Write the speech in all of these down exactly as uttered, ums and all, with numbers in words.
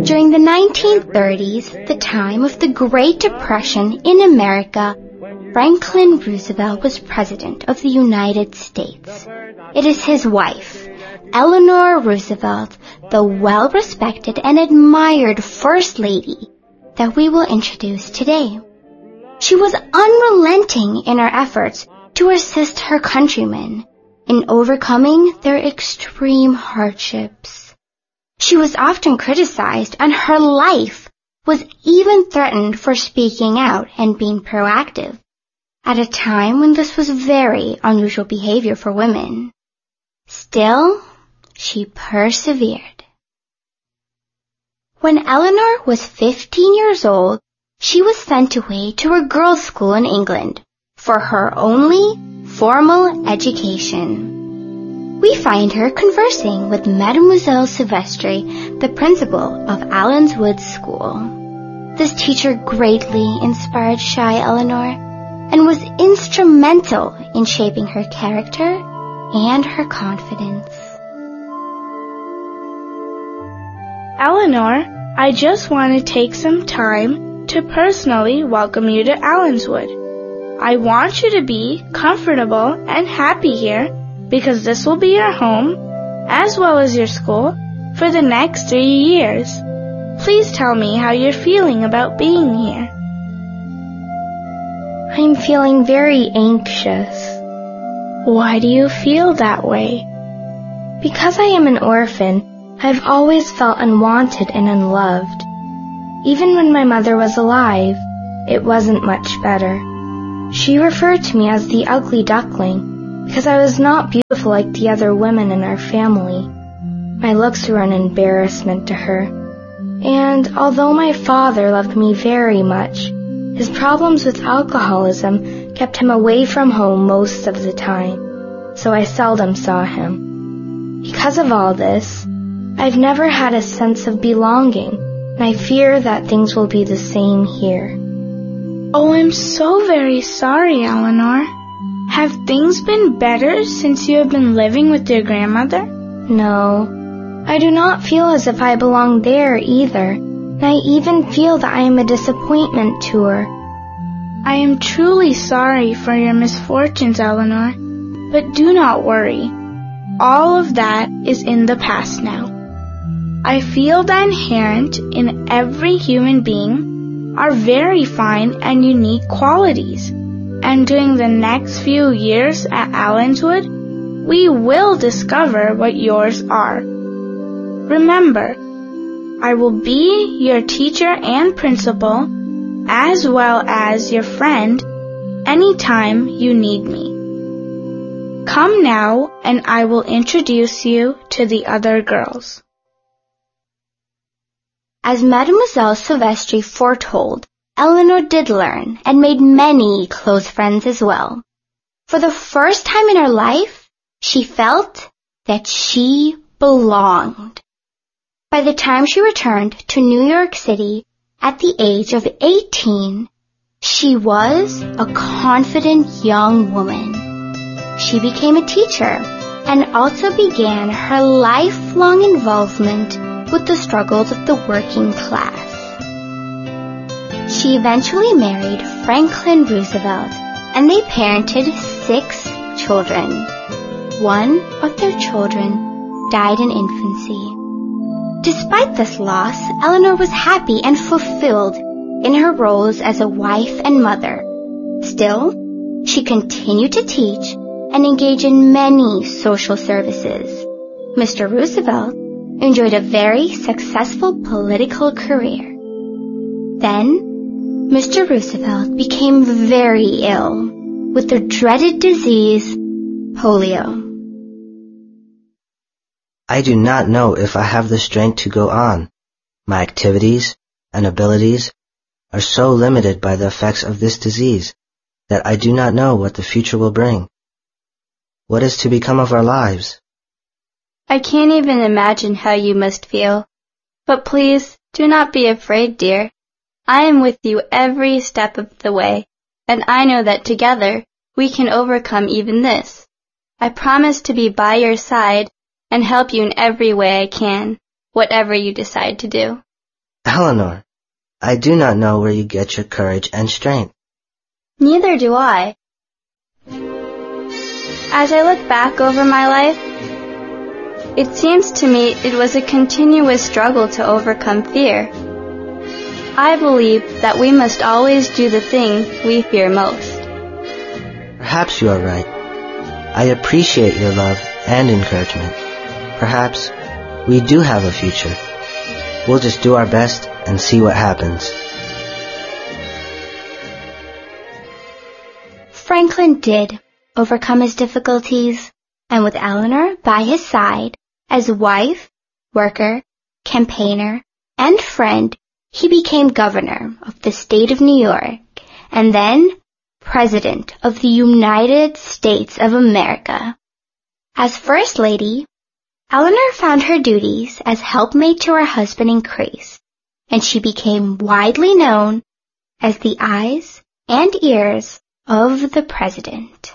During the nineteen thirties, the time of the Great Depression in America, Franklin Roosevelt was President of the United States. It is his wife, Eleanor Roosevelt, the well-respected and admired First Lady, that we will introduce today. She was unrelenting in her efforts to assist her countrymen in overcoming their extreme hardships. She was often criticized, and her life was even threatened for speaking out and being proactive, at a time when this was very unusual behavior for women. Still, she persevered. When Eleanor was fifteen years old, she was sent away to a girls' school in England for her only formal education. We find her conversing with Mademoiselle Silvestri, the principal of Allenswood School. This teacher greatly inspired shy Eleanor and was instrumental in shaping her character and her confidence. Eleanor, I just want to take some time to personally welcome you to Allenswood. I want you to be comfortable and happy here because this will be your home, as well as your school, for the next three years. Please tell me how you're feeling about being here. I'm feeling very anxious. Why do you feel that way? Because I am an orphan, I've always felt unwanted and unloved. Even when my mother was alive, it wasn't much better. She referred to me as the ugly duckling because I was not beautiful like the other women in our family. My looks were an embarrassment to her. And although my father loved me very much, his problems with alcoholism kept him away from home most of the time, so I seldom saw him. Because of all this, I've never had a sense of belonging, and I fear that things will be the same here. Oh, I'm so very sorry, Eleanor. Have things been better since you have been living with your grandmother? No, I do not feel as if I belong there either, and I even feel that I am a disappointment to her. I am truly sorry for your misfortunes, Eleanor, but do not worry. All of that is in the past now. I feel that inherent in every human being are very fine and unique qualities, and during the next few years at Allenswood, we will discover what yours are. Remember, I will be your teacher and principal, as well as your friend, anytime you need me. Come now, and I will introduce you to the other girls. As Mademoiselle Silvestri foretold, Eleanor did learn and made many close friends as well. For the first time in her life, she felt that she belonged. By the time she returned to New York City at the age of eighteen, she was a confident young woman. She became a teacher and also began her lifelong involvement with the struggles of the working class. She eventually married Franklin Roosevelt, and they parented six children. One of their children died in infancy. Despite this loss, Eleanor was happy and fulfilled in her roles as a wife and mother. Still, she continued to teach and engage in many social services. Mister Roosevelt enjoyed a very successful political career. Then, Mister Roosevelt became very ill with the dreaded disease, polio. I do not know if I have the strength to go on. My activities and abilities are so limited by the effects of this disease that I do not know what the future will bring. What is to become of our lives? I can't even imagine how you must feel. But please, do not be afraid, dear. I am with you every step of the way, and I know that together we can overcome even this. I promise to be by your side and help you in every way I can, whatever you decide to do. Eleanor, I do not know where you get your courage and strength. Neither do I. As I look back over my life, it seems to me it was a continuous struggle to overcome fear. I believe that we must always do the thing we fear most. Perhaps you are right. I appreciate your love and encouragement. Perhaps we do have a future. We'll just do our best and see what happens. Franklin did overcome his difficulties, and with Eleanor by his side, as wife, worker, campaigner, and friend, he became governor of the state of New York, and then President of the United States of America. As First Lady, Eleanor found her duties as helpmate to her husband increased, and she became widely known as the eyes and ears of the President.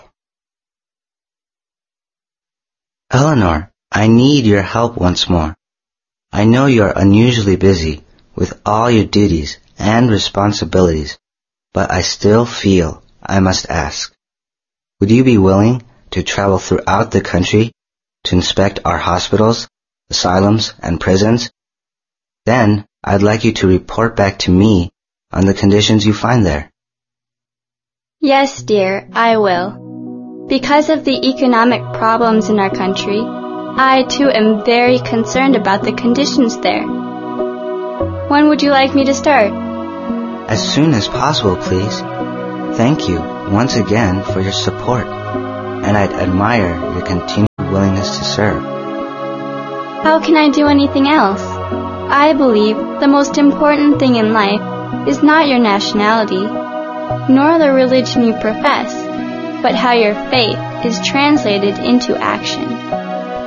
Eleanor, I need your help once more. I know you're unusually busy with all your duties and responsibilities, but I still feel I must ask. Would you be willing to travel throughout the country to inspect our hospitals, asylums, and prisons? Then I'd like you to report back to me on the conditions you find there. Yes, dear, I will. Because of the economic problems in our country, I too am very concerned about the conditions there. When would you like me to start? As soon as possible, please. Thank you once again for your support, and I'd admire your continued willingness to serve. How can I do anything else? I believe the most important thing in life is not your nationality, nor the religion you profess, but how your faith is translated into action.